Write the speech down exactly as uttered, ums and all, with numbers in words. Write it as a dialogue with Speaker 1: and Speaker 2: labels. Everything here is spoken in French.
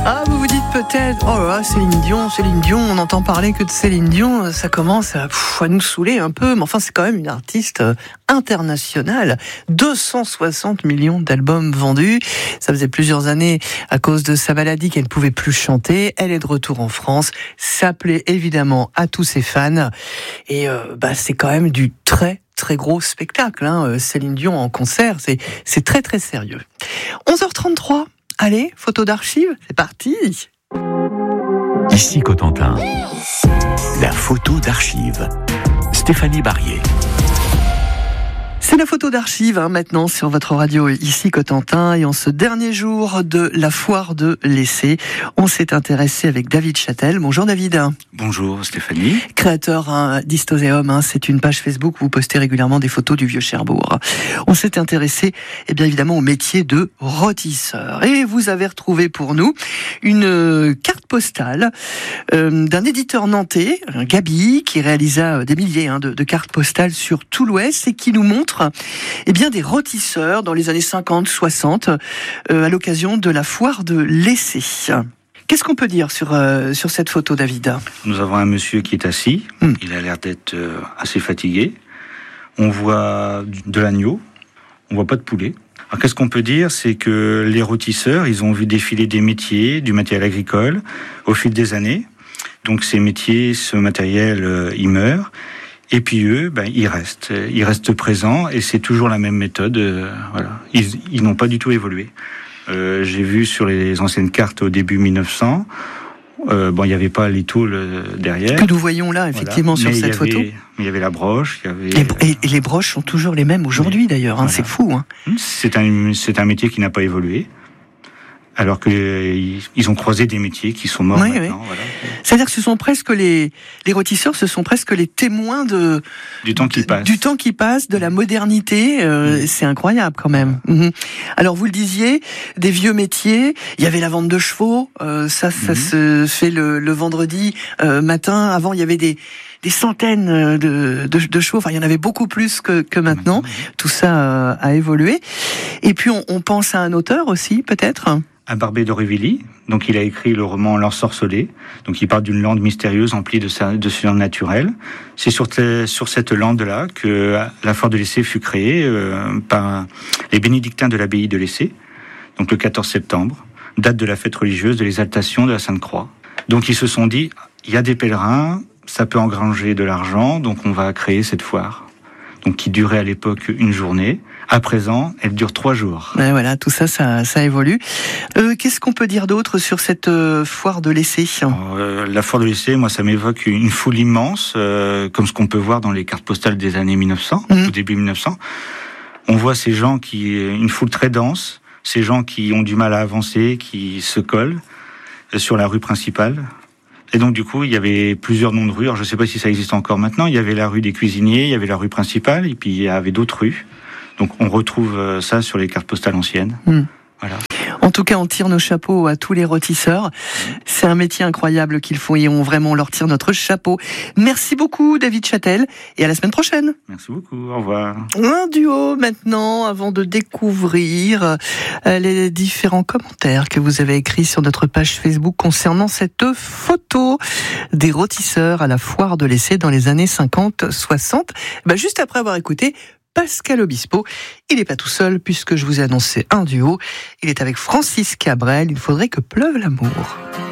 Speaker 1: Ah, vous vous dites peut-être, oh là là, Céline Dion, Céline Dion, on entend parler que de Céline Dion, ça commence à, pff, à nous saouler un peu, mais enfin c'est quand même une artiste internationale, deux cent soixante millions d'albums vendus, ça faisait plusieurs années à cause de sa maladie qu'elle ne pouvait plus chanter, elle est de retour en France, ça plaît évidemment à tous ses fans, et euh, bah, c'est quand même du très très gros spectacle, hein. Céline Dion en concert, c'est, c'est très très sérieux. onze heures trente-trois. Allez, photo d'archives, c'est parti.
Speaker 2: Ici Cotentin, la photo d'archives. Stéphanie Barrier.
Speaker 1: C'est la photo d'archives hein, maintenant sur votre radio ici Cotentin, et en ce dernier jour de la foire de l'essai, on s'est intéressé avec David Châtel. Bonjour David.
Speaker 3: Bonjour Stéphanie.
Speaker 1: Créateur hein, d'Histoséum, hein, c'est une page Facebook où vous postez régulièrement des photos du vieux Cherbourg. On s'est intéressé eh bien évidemment au métier de rôtisseur, et vous avez retrouvé pour nous une euh, carte postale euh, d'un éditeur nantais, Gabi, qui réalisa des milliers hein, de, de cartes postales sur tout l'Ouest et qui nous montre eh bien, des rôtisseurs dans les années cinquante soixante euh, à l'occasion de la foire de l'essai. Qu'est-ce qu'on peut dire sur, euh, sur cette photo, David ?
Speaker 3: Nous avons un monsieur qui est assis, mmh. il a l'air d'être euh, assez fatigué. On voit de l'agneau, on voit pas de poulet. Alors qu'est-ce qu'on peut dire ? C'est que les rôtisseurs, ils ont vu défiler des métiers, du matériel agricole au fil des années. Donc ces métiers, ce matériel, euh, il meurt. Et puis eux, ben, ils restent, ils restent présents, et c'est toujours la même méthode. Euh, voilà, ils, ils n'ont pas du tout évolué. Euh, j'ai vu sur les anciennes cartes au début mille neuf cents, euh, bon, il n'y avait pas les tools derrière.
Speaker 1: Que nous voyons là, effectivement,
Speaker 3: voilà.
Speaker 1: sur
Speaker 3: Mais
Speaker 1: cette
Speaker 3: il y avait,
Speaker 1: photo.
Speaker 3: Il y avait la broche, il y avait.
Speaker 1: Et, et, et les broches sont toujours les mêmes aujourd'hui, oui. D'ailleurs. Hein, voilà. C'est fou. Hein.
Speaker 3: C'est un, c'est un métier qui n'a pas évolué. Alors que euh, ils ont croisé des métiers qui sont morts oui, maintenant. Oui. Voilà.
Speaker 1: C'est-à-dire que ce sont presque les les rôtisseurs, ce sont presque les témoins de
Speaker 3: du temps qui passe,
Speaker 1: du temps qui passe, de la modernité. Euh, mmh. C'est incroyable quand même. Mmh. Alors vous le disiez, des vieux métiers. Il y avait la vente de chevaux. Euh, ça, ça mmh. se fait le, le vendredi euh, matin. Avant, il y avait des des centaines de, de, de chevaux. Enfin, il y en avait beaucoup plus que, que maintenant. Mmh. Tout ça euh, a évolué. Et puis on, on pense à un auteur aussi, peut-être.
Speaker 3: À Barbé d'Aurevilly, donc il a écrit le roman L'Ensorcelé, donc il parle d'une lande mystérieuse emplie de, sa, de surnaturel. C'est sur, te, sur cette lande-là que la foire de l'essai fut créée euh, par les bénédictins de l'abbaye de l'Essai, donc le quatorze septembre, date de la fête religieuse de l'exaltation de la Sainte Croix. Donc ils se sont dit, il y a des pèlerins, ça peut engranger de l'argent, donc on va créer cette foire. Donc qui durait à l'époque une journée. À présent, elle dure trois jours.
Speaker 1: Ben voilà, tout ça, ça, ça évolue. Euh, qu'est-ce qu'on peut dire d'autre sur cette euh, foire de l'essai ?
Speaker 3: euh, La foire de l'essai, moi, ça m'évoque une foule immense, euh, comme ce qu'on peut voir dans les cartes postales des années mille neuf cents, mmh. au début mille neuf cents. On voit ces gens qui, une foule très dense, ces gens qui ont du mal à avancer, qui se collent sur la rue principale. Et donc, du coup, il y avait plusieurs noms de rues. Alors, je ne sais pas si ça existe encore maintenant. Il y avait la rue des cuisiniers, il y avait la rue principale, et puis il y avait d'autres rues. Donc, on retrouve ça sur les cartes postales anciennes. Mmh. Voilà.
Speaker 1: En tout cas, on tire nos chapeaux à tous les rôtisseurs. C'est un métier incroyable qu'ils font et on vraiment leur tire notre chapeau. Merci beaucoup, David Châtel, et à la semaine prochaine.
Speaker 3: Merci beaucoup, au revoir.
Speaker 1: Un duo maintenant, avant de découvrir les différents commentaires que vous avez écrits sur notre page Facebook concernant cette photo des rôtisseurs à la foire de l'essai dans les années cinquante soixante. Bah, juste après avoir écouté Pascal Obispo. Il n'est pas tout seul puisque je vous ai annoncé un duo. Il est avec Francis Cabrel. Il faudrait que pleuve l'amour.